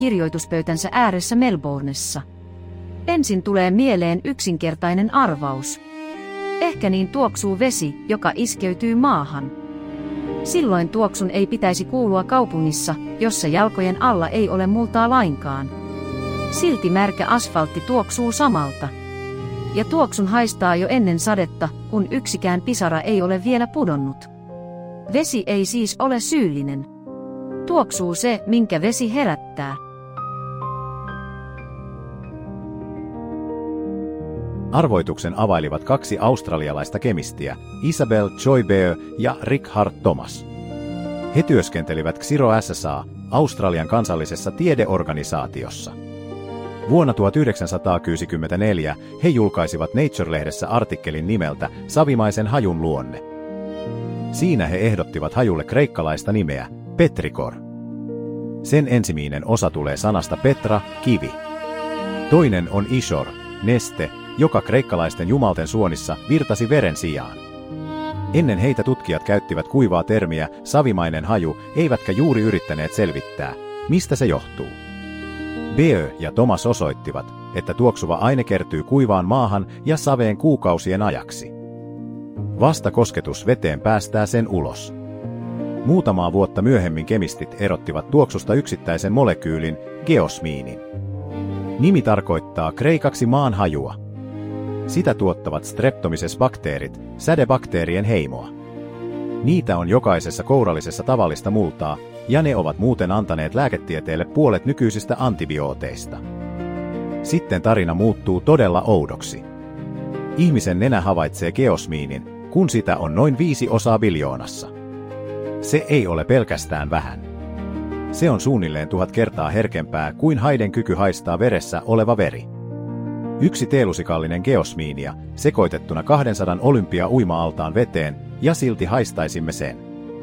kirjoituspöytänsä ääressä Melbournessa. Ensin tulee mieleen yksinkertainen arvaus. Ehkä niin tuoksuu vesi, joka iskeytyy maahan. Silloin tuoksun ei pitäisi kuulua kaupungissa, jossa jalkojen alla ei ole multaa lainkaan. Silti märkä asfaltti tuoksuu samalta. Ja tuoksun haistaa jo ennen sadetta, kun yksikään pisara ei ole vielä pudonnut. Vesi ei siis ole syyllinen. Tuoksuu se, minkä vesi herättää. Arvoituksen availivat kaksi australialaista kemistiä, Isabel Joybert ja Richard Thomas. He työskentelivät Xiro SSA, Australian kansallisessa tiedeorganisaatiossa. Vuonna 1964 he julkaisivat Nature-lehdessä artikkelin nimeltä Savimaisen hajun luonne. Siinä he ehdottivat hajulle kreikkalaista nimeä, petrikor. Sen ensimmäinen osa tulee sanasta petra, kivi. Toinen on ishor, neste, joka kreikkalaisten jumalten suonissa virtasi veren sijaan. Ennen heitä tutkijat käyttivät kuivaa termiä savimainen haju, eivätkä juuri yrittäneet selvittää, mistä se johtuu. Beo ja Thomas osoittivat, että tuoksuva aine kertyy kuivaan maahan ja saveen kuukausien ajaksi. Vasta kosketus veteen päästää sen ulos. Muutamaa vuotta myöhemmin kemistit erottivat tuoksusta yksittäisen molekyylin, geosmiinin. Nimi tarkoittaa kreikaksi maan hajua. Sitä tuottavat Streptomyces-bakteerit, sädebakteerien heimoa. Niitä on jokaisessa kourallisessa tavallista multaa, ja ne ovat muuten antaneet lääketieteelle puolet nykyisistä antibiooteista. Sitten tarina muuttuu todella oudoksi. Ihmisen nenä havaitsee geosmiinin, kun sitä on noin 5 osaa biljoonassa. Se ei ole pelkästään vähän. Se on suunnilleen 1000 kertaa herkempää kuin haiden kyky haistaa veressä oleva veri. 1 teelusikallinen geosmiinia sekoitettuna 200 olympia-uima-altaan veteen, ja silti haistaisimme sen.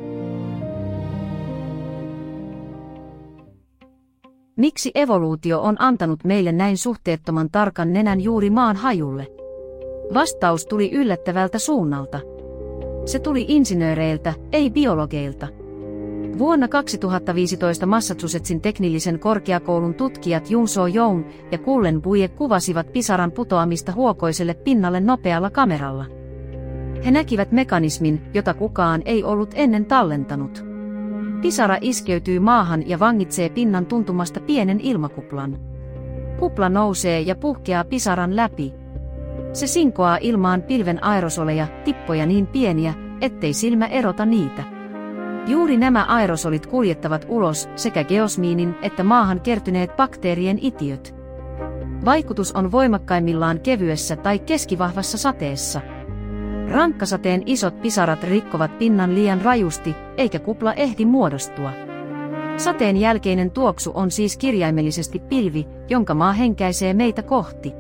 Miksi evoluutio on antanut meille näin suhteettoman tarkan nenän juuri maan hajulle? Vastaus tuli yllättävältä suunnalta. Se tuli insinööreiltä, ei biologeilta. Vuonna 2015 Massachusettsin teknillisen korkeakoulun tutkijat Junso Young ja Cullen Buie kuvasivat pisaran putoamista huokoiselle pinnalle nopealla kameralla. He näkivät mekanismin, jota kukaan ei ollut ennen tallentanut. Pisara iskeytyy maahan ja vangitsee pinnan tuntumasta pienen ilmakuplan. Kupla nousee ja puhkeaa pisaran läpi. Se sinkoaa ilmaan pilven aerosoleja, tippoja niin pieniä, ettei silmä erota niitä. Juuri nämä aerosolit kuljettavat ulos sekä geosmiinin että maahan kertyneet bakteerien itiöt. Vaikutus on voimakkaimmillaan kevyessä tai keskivahvassa sateessa. Rankkasateen isot pisarat rikkovat pinnan liian rajusti, eikä kupla ehdi muodostua. Sateen jälkeinen tuoksu on siis kirjaimellisesti pilvi, jonka maa henkäisee meitä kohti.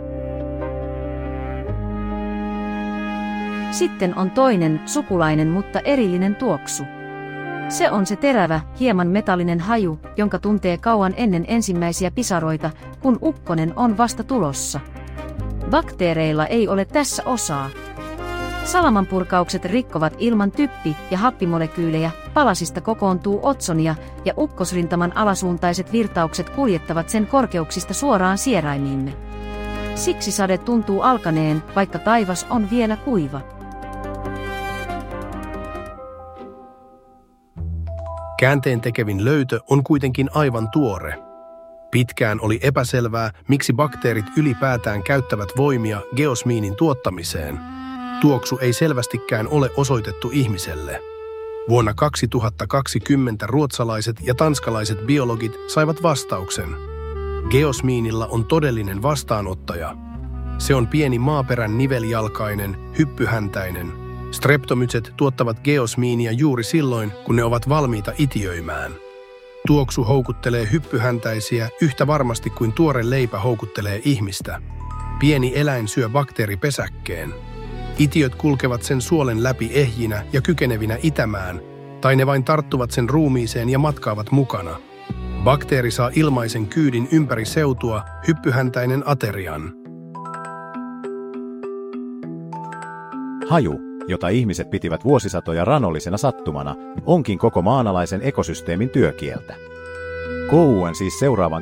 Sitten on toinen, sukulainen mutta erillinen tuoksu. Se on se terävä, hieman metallinen haju, jonka tuntee kauan ennen ensimmäisiä pisaroita, kun ukkonen on vasta tulossa. Bakteereilla ei ole tässä osaa. Salamanpurkaukset rikkovat ilman typpi- ja happimolekyylejä, palasista kokoontuu otsonia ja ukkosrintaman alasuuntaiset virtaukset kuljettavat sen korkeuksista suoraan sieraimiimme. Siksi sade tuntuu alkaneen, vaikka taivas on vielä kuiva. Käänteentekevin löytö on kuitenkin aivan tuore. Pitkään oli epäselvää, miksi bakteerit ylipäätään käyttävät voimia geosmiinin tuottamiseen. Tuoksu ei selvästikään ole osoitettu ihmiselle. Vuonna 2020 ruotsalaiset ja tanskalaiset biologit saivat vastauksen. Geosmiinilla on todellinen vastaanottaja. Se on pieni maaperän niveljalkainen, hyppyhäntäinen. Streptomycet tuottavat geosmiinia juuri silloin, kun ne ovat valmiita itiöimään. Tuoksu houkuttelee hyppyhäntäisiä yhtä varmasti kuin tuore leipä houkuttelee ihmistä. Pieni eläin syö bakteeripesäkkeen. Itiöt kulkevat sen suolen läpi ehjinä ja kykenevinä itämään, tai ne vain tarttuvat sen ruumiiseen ja matkaavat mukana. Bakteeri saa ilmaisen kyydin ympäri seutua, hyppyhäntäinen aterian. Haju, jota ihmiset pitivät vuosisatoja ranollisena sattumana, onkin koko maanalaisen ekosysteemin työkieltä. KUN siis seuraavan